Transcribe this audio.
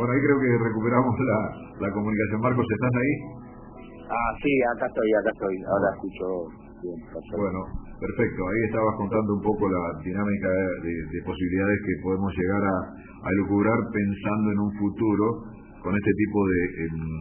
Bueno, ahí creo que recuperamos la comunicación. Marcos, ¿estás ahí? Sí, acá estoy. Ahora escucho bien. Perfecto. Bueno, perfecto. Ahí estabas contando un poco la dinámica de posibilidades que podemos llegar a lucubrar pensando en un futuro con este tipo de